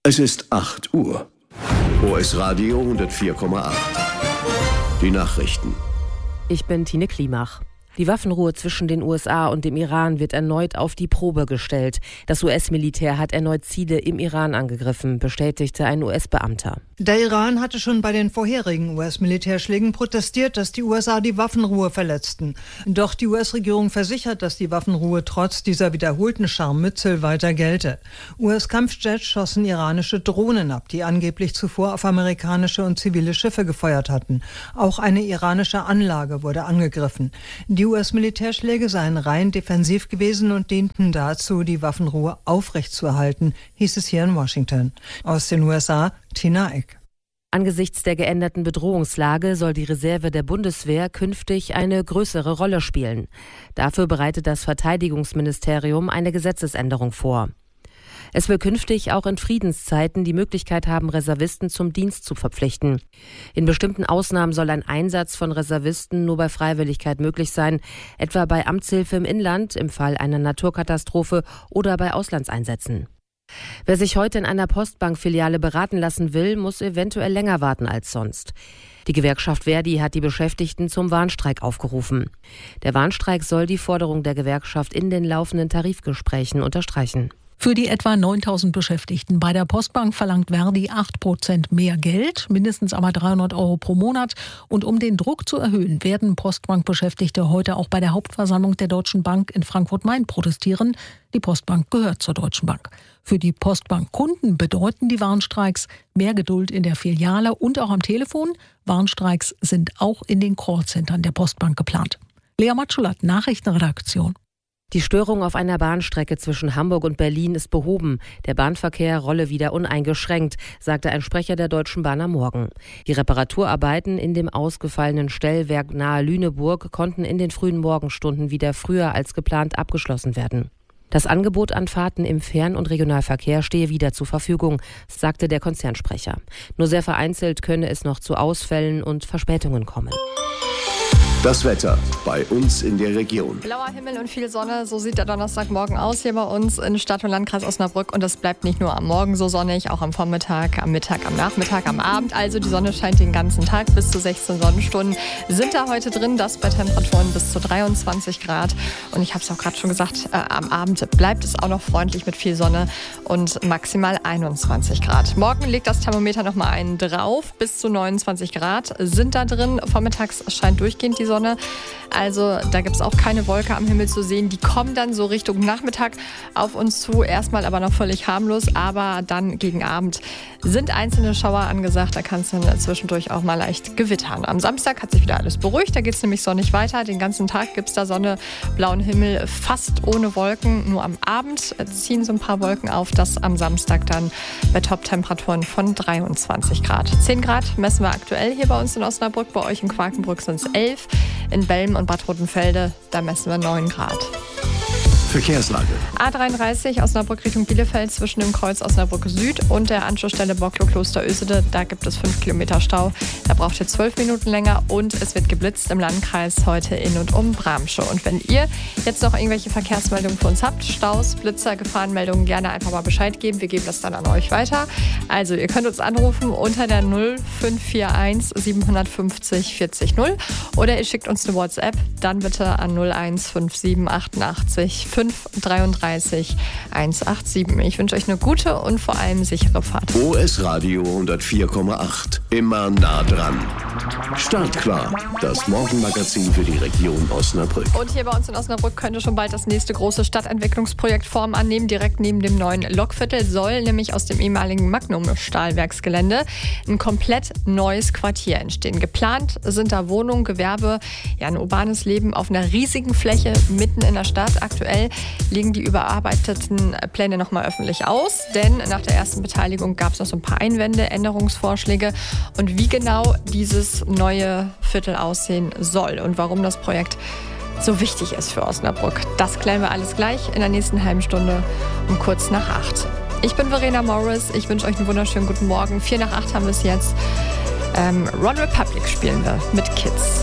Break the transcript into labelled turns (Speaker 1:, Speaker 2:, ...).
Speaker 1: Es ist 8 Uhr. OS Radio 104,8. Die Nachrichten.
Speaker 2: Ich bin Tine Klimach. Die Waffenruhe zwischen den USA und dem Iran wird erneut auf die Probe gestellt. Das US-Militär hat erneut Ziele im Iran angegriffen, bestätigte ein US-Beamter.
Speaker 3: Der Iran hatte schon bei den vorherigen US-Militärschlägen protestiert, dass die USA die Waffenruhe verletzten. Doch die US-Regierung versichert, dass die Waffenruhe trotz dieser wiederholten Scharmützel weiter gelte. US-Kampfjets schossen iranische Drohnen ab, die angeblich zuvor auf amerikanische und zivile Schiffe gefeuert hatten. Auch eine iranische Anlage wurde angegriffen. Die US-Militärschläge seien rein defensiv gewesen und dienten dazu, die Waffenruhe aufrechtzuerhalten, hieß es hier in Washington. Aus den USA, Tina Eck.
Speaker 2: Angesichts der geänderten Bedrohungslage soll die Reserve der Bundeswehr künftig eine größere Rolle spielen. Dafür bereitet das Verteidigungsministerium eine Gesetzesänderung vor. Es will künftig auch in Friedenszeiten die Möglichkeit haben, Reservisten zum Dienst zu verpflichten. In bestimmten Ausnahmen soll ein Einsatz von Reservisten nur bei Freiwilligkeit möglich sein, etwa bei Amtshilfe im Inland, im Fall einer Naturkatastrophe oder bei Auslandseinsätzen. Wer sich heute in einer Postbankfiliale beraten lassen will, muss eventuell länger warten als sonst. Die Gewerkschaft Verdi hat die Beschäftigten zum Warnstreik aufgerufen. Der Warnstreik soll die Forderung der Gewerkschaft in den laufenden Tarifgesprächen unterstreichen.
Speaker 4: Für die etwa 9.000 Beschäftigten bei der Postbank verlangt Verdi 8% mehr Geld, mindestens aber 300 € pro Monat. Und um den Druck zu erhöhen, werden Postbankbeschäftigte heute auch bei der Hauptversammlung der Deutschen Bank in Frankfurt-Main protestieren. Die Postbank gehört zur Deutschen Bank. Für die Postbank-Kunden bedeuten die Warnstreiks mehr Geduld in der Filiale und auch am Telefon. Warnstreiks sind auch in den Callcentern der Postbank geplant. Lea Matschulat, Nachrichtenredaktion.
Speaker 2: Die Störung auf einer Bahnstrecke zwischen Hamburg und Berlin ist behoben. Der Bahnverkehr rolle wieder uneingeschränkt, sagte ein Sprecher der Deutschen Bahn am Morgen. Die Reparaturarbeiten in dem ausgefallenen Stellwerk nahe Lüneburg konnten in den frühen Morgenstunden wieder früher als geplant abgeschlossen werden. Das Angebot an Fahrten im Fern- und Regionalverkehr stehe wieder zur Verfügung, sagte der Konzernsprecher. Nur sehr vereinzelt könne es noch zu Ausfällen und Verspätungen kommen.
Speaker 1: Das Wetter bei uns in der Region.
Speaker 5: Blauer Himmel und viel Sonne, so sieht der Donnerstagmorgen aus hier bei uns in Stadt- und Landkreis Osnabrück. Und das bleibt nicht nur am Morgen so sonnig, auch am Vormittag, am Mittag, am Nachmittag, am Abend. Also die Sonne scheint den ganzen Tag, bis zu 16 Sonnenstunden sind da heute drin. Das bei Temperaturen bis zu 23 Grad. Und ich habe es auch gerade schon gesagt, am Abend bleibt es auch noch freundlich mit viel Sonne und maximal 21 Grad. Morgen legt das Thermometer nochmal einen drauf, bis zu 29 Grad sind da drin. Vormittags scheint durchgehend die Sonne. Also da gibt es auch keine Wolke am Himmel zu sehen. Die kommen dann so Richtung Nachmittag auf uns zu. Erstmal aber noch völlig harmlos. Aber dann gegen Abend sind einzelne Schauer angesagt. Da kann es dann zwischendurch auch mal leicht gewittern. Am Samstag hat sich wieder alles beruhigt. Da geht es nämlich sonnig weiter. Den ganzen Tag gibt es da Sonne, blauen Himmel, fast ohne Wolken. Nur am Abend ziehen so ein paar Wolken auf. Das am Samstag dann bei Top-Temperaturen von 23 Grad. 10 Grad messen wir aktuell hier bei uns in Osnabrück. Bei euch in Quakenbrück sind es 11. In Belm und Bad Rotenfelde, da messen wir 9 Grad.
Speaker 1: Verkehrslage.
Speaker 5: A33 Osnabrück Richtung Bielefeld zwischen dem Kreuz Osnabrück Süd und der Anschlussstelle Borklo-Kloster-Ösede. Da gibt es 5 Kilometer Stau. Da braucht ihr 12 Minuten länger und es wird geblitzt im Landkreis heute in und um Bramsche. Und wenn ihr jetzt noch irgendwelche Verkehrsmeldungen für uns habt, Staus, Blitzer, Gefahrenmeldungen, gerne einfach mal Bescheid geben. Wir geben das dann an euch weiter. Also ihr könnt uns anrufen unter der 0541 750 40 0 oder ihr schickt uns eine WhatsApp, dann bitte an 0157 88 533 187. Ich wünsche euch eine gute und vor allem sichere Fahrt.
Speaker 1: OS Radio 104,8. Immer nah dran. Startklar. Das Morgenmagazin für die Region Osnabrück.
Speaker 5: Und hier bei uns in Osnabrück könnte schon bald das nächste große Stadtentwicklungsprojekt Form annehmen. Direkt neben dem neuen Lokviertel soll nämlich aus dem ehemaligen Magnum-Stahlwerksgelände ein komplett neues Quartier entstehen. Geplant sind da Wohnungen, Gewerbe, ein urbanes Leben auf einer riesigen Fläche mitten in der Stadt. Aktuell liegen die überarbeiteten Pläne nochmal öffentlich aus, denn nach der ersten Beteiligung gab es noch so ein paar Einwände, Änderungsvorschläge und wie genau dieses neue Viertel aussehen soll und warum das Projekt so wichtig ist für Osnabrück. Das klären wir alles gleich in der nächsten halben Stunde um kurz nach 8. Ich bin Verena Morris, ich wünsche euch einen wunderschönen guten Morgen. 7:45 haben wir es jetzt. Ron Republic spielen wir mit Kids.